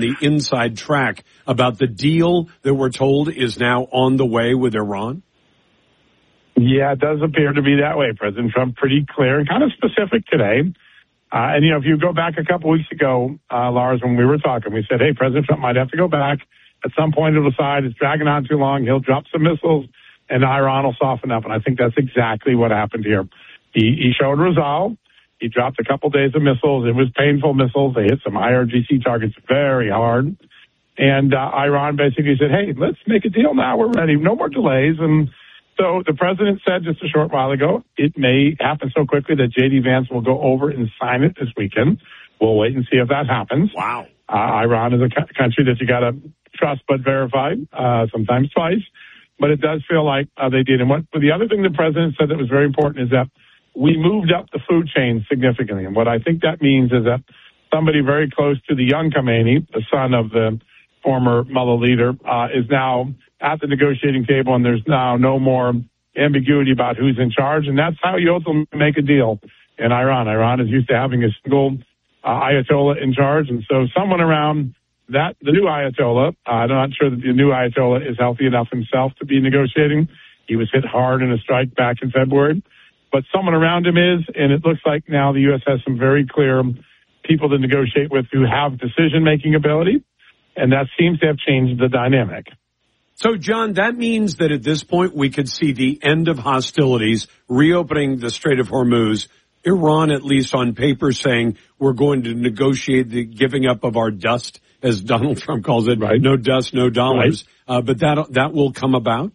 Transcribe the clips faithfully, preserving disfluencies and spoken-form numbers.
the inside track about the deal that we're told is now on the way with Iran? Yeah, it does appear to be that way. President Trump pretty clear and kind of specific today. Uh, and, you know, if you go back a couple weeks ago, uh, Lars, when we were talking, we said, hey, President Trump might have to go back. At some point, he'll decide it's dragging on too long. He'll drop some missiles, and Iran will soften up. And I think that's exactly what happened here. He, he showed resolve. He dropped a couple days of missiles. It was painful missiles. They hit some I R G C targets very hard. And uh, Iran basically said, hey, let's make a deal now. We're ready. No more delays. And so the president said just a short while ago, it may happen so quickly that J D Vance will go over and sign it this weekend. We'll wait and see if that happens. Wow. Uh, Iran is a co- country that you got to trust but verify, uh, sometimes twice. But it does feel like uh, they did. And what, but the other thing the president said that was very important is that we moved up the food chain significantly. And what I think that means is that somebody very close to the young Khamenei, the son of the former Mullah leader, uh, is now at the negotiating table, and there's now no more ambiguity about who's in charge. And that's how you ultimately make a deal in Iran. Iran is used to having a single uh, Ayatollah in charge. And so someone around that, the new Ayatollah, uh, I'm not sure that the new Ayatollah is healthy enough himself to be negotiating. He was hit hard in a strike back in February. But someone around him is, and it looks like now the U S has some very clear people to negotiate with who have decision-making ability, and that seems to have changed the dynamic. So, John, that means that at this point we could see the end of hostilities, reopening the Strait of Hormuz, Iran, at least on paper, saying we're going to negotiate the giving up of our dust, as Donald Trump calls it, right. No dust, no dollars. Right. Uh, but that that will come about?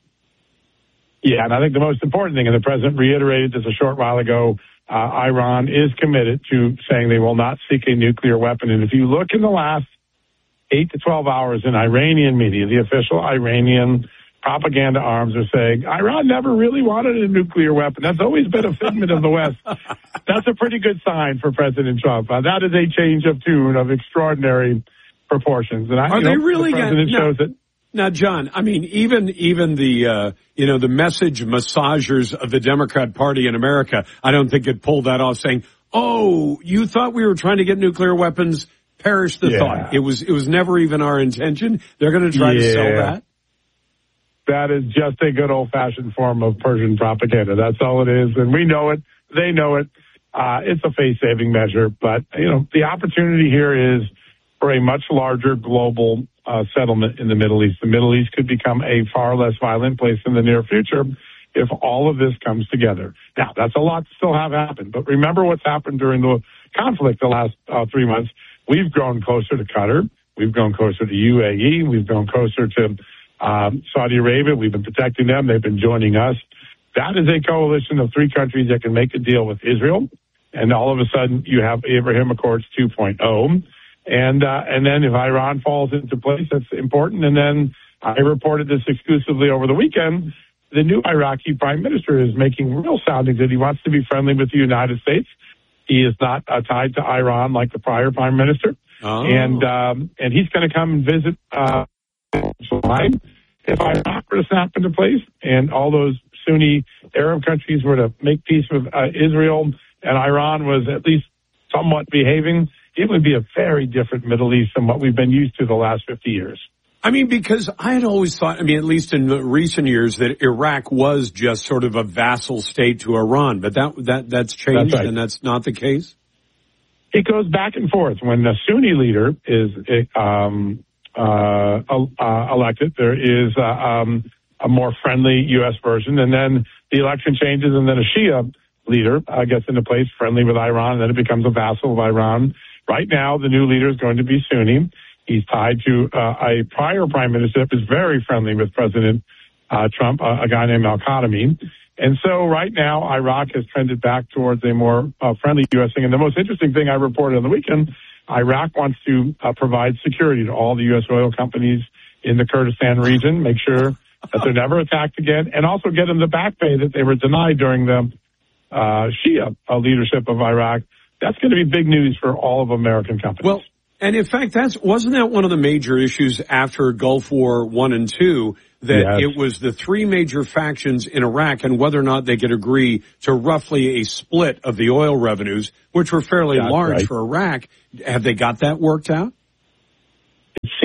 Yeah, and I think the most important thing, and the president reiterated this a short while ago, uh, Iran is committed to saying they will not seek a nuclear weapon. And if you look in the last eight to twelve hours in Iranian media, the official Iranian propaganda arms are saying Iran never really wanted a nuclear weapon. That's always been a figment of the West. That's a pretty good sign for President Trump. Uh, that is a change of tune of extraordinary proportions. And I, Are you they know, really? the president gonna, shows no. it. Now, John, I mean, even even the uh, you know the message massagers of the Democrat Party in America, I don't think could pull that off. Saying, "Oh, you thought we were trying to get nuclear weapons? Perish the yeah. thought. It was it was never even our intention." They're going to try yeah. to sell that. That is just a good old-fashioned form of Persian propaganda. That's all it is, and we know it. They know it. Uh, it's a face-saving measure, but you know the opportunity here is for a much larger global uh, settlement in the Middle East. The Middle East could become a far less violent place in the near future if all of this comes together. Now, that's a lot to still have happen, but remember what's happened during the conflict the last uh, three months. We've grown closer to Qatar. We've grown closer to U A E. We've grown closer to um, Saudi Arabia. We've been protecting them. They've been joining us. That is a coalition of three countries that can make a deal with Israel, and all of a sudden you have Abraham Accords two point oh. And uh, and then if Iran falls into place, that's important. And then I reported this exclusively over the weekend. The new Iraqi prime minister is making real soundings that he wants to be friendly with the United States. He is not uh, tied to Iran like the prior prime minister. Oh. And um, and he's going to come and visit uh, July if Iraq were to snap into place and all those Sunni Arab countries were to make peace with uh, Israel and Iran was at least somewhat behaving. It would be a very different Middle East than what we've been used to the last fifty years. I mean, because I had always thought, I mean, at least in recent years, that Iraq was just sort of a vassal state to Iran, but that that that's changed, that's right. And that's not the case? It goes back and forth. When the Sunni leader is um, uh, uh, elected, there is uh, um, a more friendly U S version, and then the election changes, and then a Shia leader uh, gets into place, friendly with Iran, and then it becomes a vassal of Iran. Right now, the new leader is going to be Sunni. He's tied to uh, a prior prime minister that was very friendly with President uh, Trump, uh, a guy named Al-Khatami. And so right now, Iraq has trended back towards a more uh, friendly U S thing. And the most interesting thing I reported on the weekend, Iraq wants to uh, provide security to all the U S oil companies in the Kurdistan region, make sure that they're never attacked again, and also get them the back pay that they were denied during the uh, Shia uh, leadership of Iraq. That's going to be big news for all of American companies. Well, and in fact, that's wasn't that one of the major issues after Gulf War One and Two, that yes. it was the three major factions in Iraq and whether or not they could agree to roughly a split of the oil revenues, which were fairly that's large right. for Iraq. Have they got that worked out?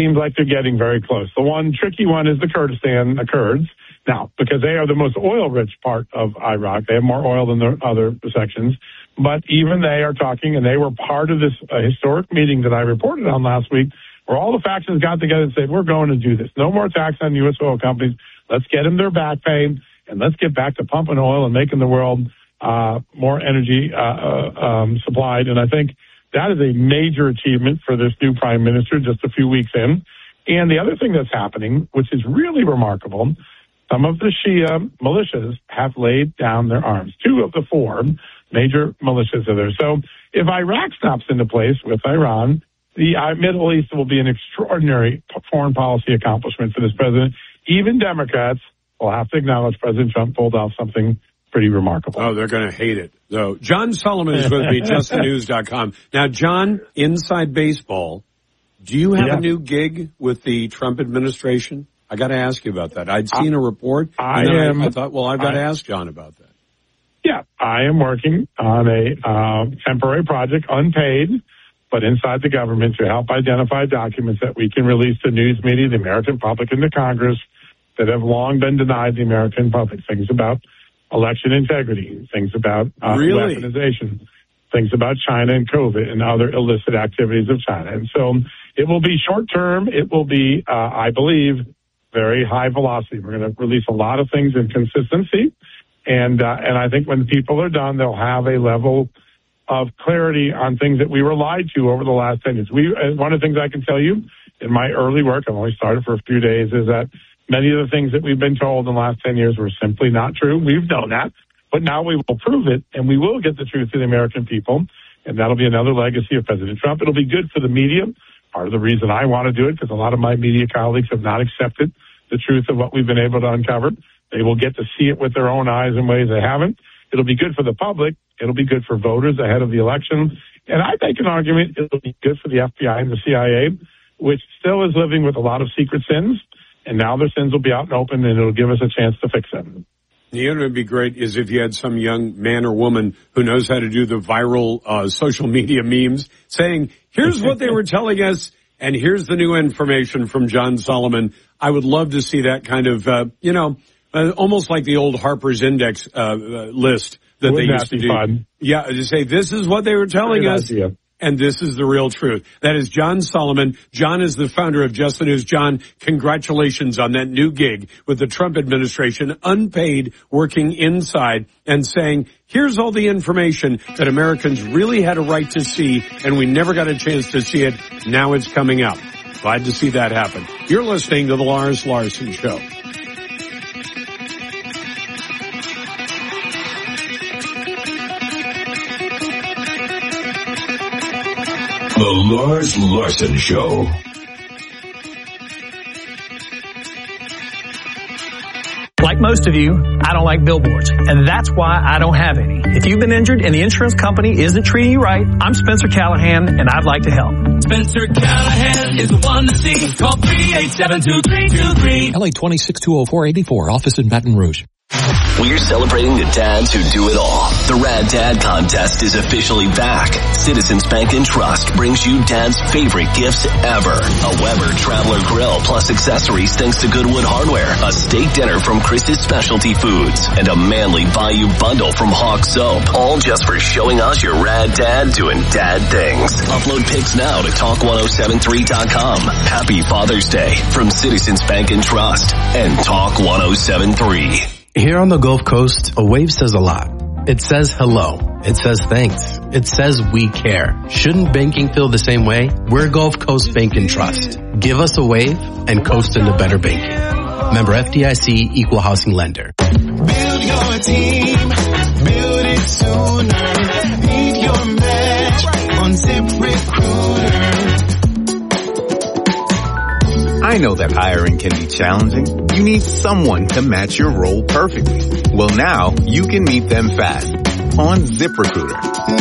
seems like they're getting very close. The one tricky one is the Kurdistan, the Kurds. Now, because they are the most oil-rich part of Iraq, they have more oil than the other sections. But even they are talking, and they were part of this uh, historic meeting that I reported on last week, where all the factions got together and said, we're going to do this. No more tax on U S oil companies. Let's get them their back pay, and let's get back to pumping oil and making the world uh, more energy uh, uh, um, supplied. And I think that is a major achievement for this new prime minister just a few weeks in. And the other thing that's happening, which is really remarkable, some of the Shia militias have laid down their arms. Two of the four major militias are there. So if Iraq stops into place with Iran, the Middle East will be an extraordinary foreign policy accomplishment for this president. Even Democrats will have to acknowledge President Trump pulled off something pretty remarkable. Oh, they're going to hate it. So John Solomon is with me, just the news dot com. Now, John, inside baseball, do you have yeah. a new gig with the Trump administration? I got to ask you about that. I'd seen a report, I, and am, I, I thought, well, I've got I, to ask John about that. Yeah, I am working on a uh, temporary project, unpaid, but inside the government to help identify documents that we can release to news media, the American public, and the Congress that have long been denied the American public. Things about election integrity, things about uh, really? weaponization, things about China and COVID and other illicit activities of China. And so it will be short term. It will be, uh, I believe, very high velocity. We're going to release a lot of things in consistency. And, uh, and I think when people are done, they'll have a level of clarity on things that we were lied to over the last ten years. We, uh, one of the things I can tell you in my early work, I've only started for a few days, is that many of the things that we've been told in the last ten years were simply not true. We've known that, but now we will prove it, and we will get the truth to the American people, and that'll be another legacy of President Trump. It'll be good for the media. Part of the reason I want to do it, because a lot of my media colleagues have not accepted the truth of what we've been able to uncover. They will get to see it with their own eyes in ways they haven't. It'll be good for the public. It'll be good for voters ahead of the election. And I make an argument it'll be good for the F B I and the C I A, which still is living with a lot of secret sins. And now their sins will be out and open, and it'll give us a chance to fix them. You know, it would be great is if you had some young man or woman who knows how to do the viral uh, social media memes saying, here's what they were telling us, and here's the new information from John Solomon. I would love to see that kind of, uh, you know, uh, almost like the old Harper's Index uh, uh, list that Wouldn't they used that to do. Fun? Yeah, to say, this is what they were telling Great us. idea. And this is the real truth. That is John Solomon. John is the founder of Just the News. John, congratulations on that new gig with the Trump administration, unpaid, working inside and saying, here's all the information that Americans really had a right to see, and we never got a chance to see it. Now it's coming out. Glad to see that happen. You're listening to The Lars Larson Show. The Lars Larson Show. Like most of you, I don't like billboards, and that's why I don't have any. If you've been injured and the insurance company isn't treating you right, I'm Spencer Callahan, and I'd like to help. Spencer Callahan is the one to see. Call three eight seven two three two three. L A twenty-six two oh four eighty-four, office in Baton Rouge. We're celebrating the dads who do it all. The Rad Dad Contest is officially back. Citizens Bank and Trust brings you Dad's favorite gifts ever. A Weber Traveler Grill plus accessories thanks to Goodwood Hardware. A steak dinner from Chris's Specialty Foods. And a manly Bayou bundle from Hawk Soap. All just for showing us your rad dad doing dad things. Upload pics now to talk ten seventy-three dot com. Happy Father's Day from Citizens Bank and Trust and Talk ten seventy-three. Here on the Gulf Coast, a wave says a lot. It says hello. It says thanks. It says we care. Shouldn't banking feel the same way? We're Gulf Coast Bank and Trust. Give us a wave and coast into better banking. Member F D I C, Equal Housing Lender. Build your team. Build it sooner. Need your match on ZipRecruiter. I know that hiring can be challenging. You need someone to match your role perfectly. Well, now you can meet them fast on ZipRecruiter.